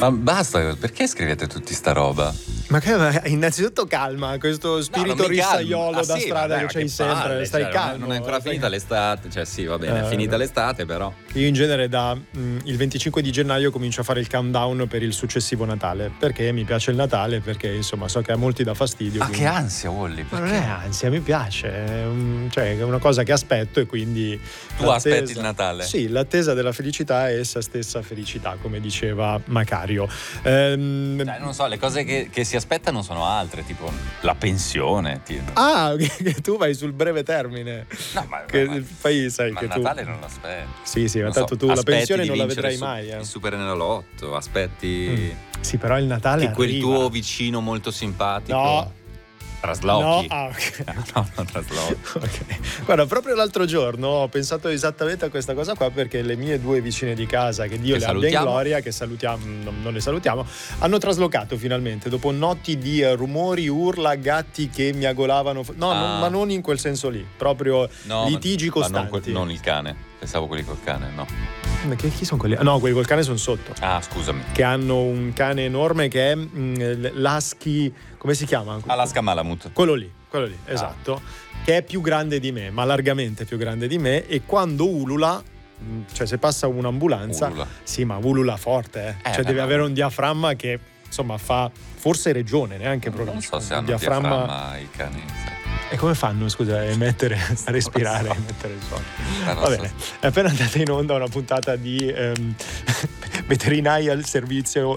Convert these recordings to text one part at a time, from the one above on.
Ma basta, perché scrivete tutti sta roba? Ma innanzitutto calma, questo spirito rissaiolo da strada che c'hai sempre, stai calmo. Non è ancora finita l'estate, cioè sì, va bene, è finita l'estate però. Io in genere il 25 di gennaio comincio a fare il countdown per il successivo Natale, perché mi piace il Natale, perché insomma so che a molti dà fastidio. Ma che ansia, Wally? Ma non è ansia, mi piace, cioè è una cosa che aspetto e quindi... Tu aspetti il Natale? Sì, l'attesa della felicità è essa stessa felicità, come diceva Macario. Non so, le cose che si aspettano sono altre, tipo la pensione. Ah, che tu vai sul breve termine. No, ma poi sai ma che il Natale non l'aspetti. Sì, ma tanto tu la pensione non la vedrai mai. Il Superenalotto, aspetti. Sì, però il Natale che quel tuo vicino molto simpatico. No. Traslochi. No, okay. No, traslochi. Okay. Guarda, proprio l'altro giorno ho pensato esattamente a questa cosa qua, perché le mie due vicine di casa, che Dio le abbia in gloria, che salutiamo, non le salutiamo, hanno traslocato finalmente dopo notti di rumori, urla, gatti che miagolavano. Ma non in quel senso lì, proprio litigi costanti. Non il cane, pensavo quelli col cane, no. Chi sono quelli? No, quelli col cane sono sotto. Ah, scusami. Che hanno un cane enorme che è l'husky, come si chiama? Alaska Malamute. Quello lì, esatto. Che è più grande di me, ma largamente più grande di me, e quando ulula, cioè se passa un'ambulanza, sì, ma ulula forte, cioè deve avere un diaframma che insomma fa forse regione, neanche proprio. Non so se hanno diaframma i cani. E come fanno, scusa, a respirare, a emettere il suono? Va bene, è appena andata in onda una puntata di veterinaria al servizio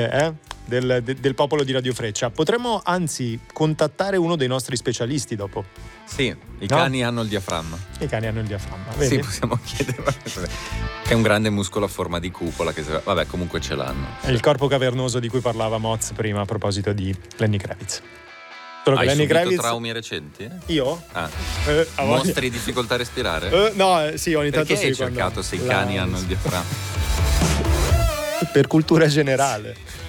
del popolo di Radio Freccia. Potremmo anzi contattare uno dei nostri specialisti dopo. Sì, i cani hanno il diaframma. I cani hanno il diaframma, vedi? Sì, possiamo chiedere. È un grande muscolo a forma di cupola che vabbè, comunque ce l'hanno. È il corpo cavernoso di cui parlava Moz prima a proposito di Lenny Kravitz. Hai subito traumi recenti? Io? Mostri difficoltà a respirare? No, sì, ogni tanto sì. Perché hai cercato se i cani hanno il diaframma? Per cultura generale.